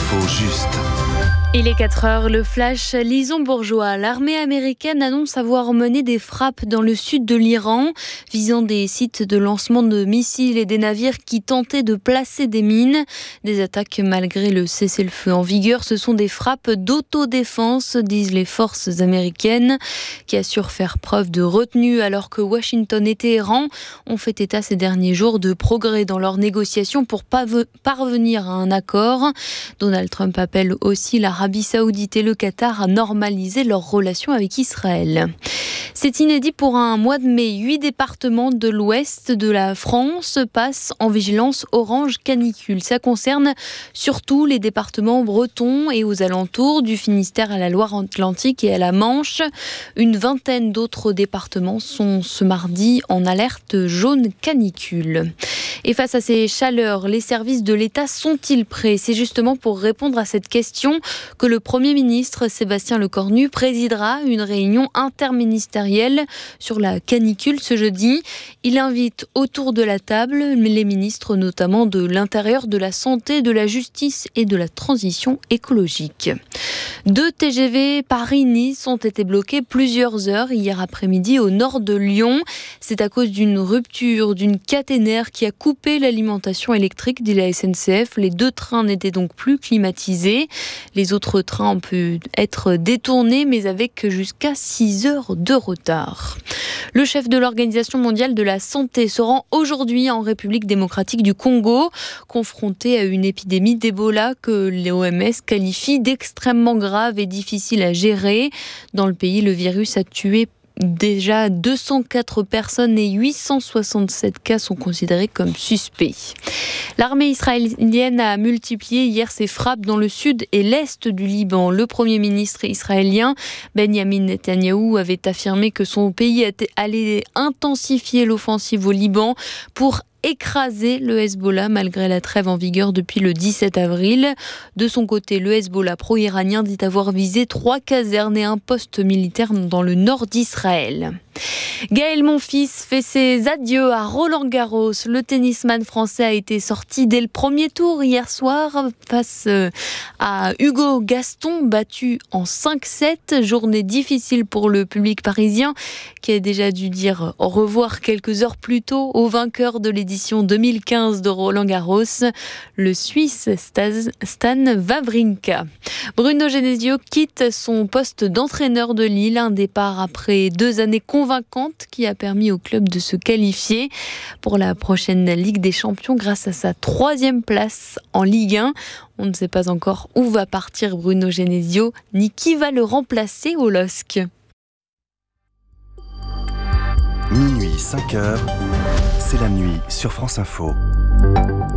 L'info juste. Il est 4h, le flash Lison Bourgeois. L'armée américaine annonce avoir mené des frappes dans le sud de l'Iran, visant des sites de lancement de missiles et des navires qui tentaient de placer des mines. Des attaques malgré le cessez-le-feu en vigueur. Ce sont des frappes d'autodéfense, disent les forces américaines, qui assurent faire preuve de retenue alors que Washington et Téhéran ont fait état ces derniers jours de progrès dans leurs négociations pour parvenir à un accord. Donald Trump appelle aussi l'Arabie Saoudite et le Qatar à normaliser leurs relations avec Israël. C'est inédit pour un mois de mai. 8 départements de l'ouest de la France passent en vigilance orange canicule. Ça concerne surtout les départements bretons et aux alentours, du Finistère à la Loire-Atlantique et à la Manche. Une vingtaine d'autres départements sont ce mardi en alerte jaune canicule. Et face à ces chaleurs, les services de l'État sont-ils prêts ? C'est justement pour répondre à cette question que le Premier ministre Sébastien Lecornu présidera une réunion interministérielle sur la canicule ce jeudi. Il invite autour de la table les ministres notamment de l'Intérieur, de la Santé, de la Justice et de la Transition écologique. 2 TGV Paris-Nice ont été bloqués plusieurs heures hier après-midi au nord de Lyon. C'est à cause d'une rupture d'une caténaire qui a coupé l'alimentation électrique, dit la SNCF. Les 2 trains n'étaient donc plus climatisés. Les autres trains ont pu être détournés, mais avec jusqu'à 6 heures de retard. Le chef de l'Organisation mondiale de la santé se rend aujourd'hui en République démocratique du Congo, confronté à une épidémie d'Ebola que l'OMS qualifie d'extrêmement grave et difficile à gérer. Dans le pays, le virus a tué déjà 204 personnes et 867 cas sont considérés comme suspects. L'armée israélienne a multiplié hier ses frappes dans le sud et l'est du Liban. Le Premier ministre israélien Benjamin Netanyahou avait affirmé que son pays allait intensifier l'offensive au Liban pour écraser le Hezbollah malgré la trêve en vigueur depuis le 17 avril. De son côté, le Hezbollah pro-iranien dit avoir visé 3 casernes et un poste militaire dans le nord d'Israël. Gaël Monfils fait ses adieux à Roland-Garros. Le tennisman français a été sorti dès le premier tour hier soir face à Hugo Gaston, battu en 5-7. Journée difficile pour le public parisien qui a déjà dû dire au revoir quelques heures plus tôt au vainqueur de l'édition 2015 de Roland-Garros, le Suisse Stan Wawrinka. Bruno Genesio quitte son poste d'entraîneur de Lille, un départ après 2 années convaincantes qui a permis au club de se qualifier pour la prochaine Ligue des Champions grâce à sa 3e place en Ligue 1. On ne sait pas encore où va partir Bruno Genesio ni qui va le remplacer au LOSC. Minuit 5h, c'est la nuit sur France Info.